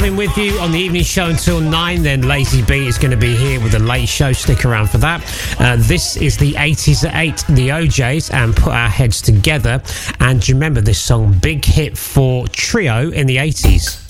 Jamming with you on the evening show until 9. Then Lazy B is going to be here with the late show. Stick around for that. This is the 80s at 8, the OJs, and Put Our Heads Together. And do you remember this song? Big hit for Trio in the 80s.